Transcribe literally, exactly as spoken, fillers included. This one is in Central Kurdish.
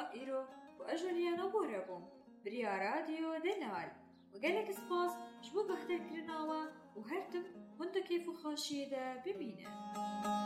إيرو وأجوليانا بوربوم بريا راديو دلال وقالك سباس جبو بختر كرناوا وهرتم هندو كيفو خاشيدا ببينه.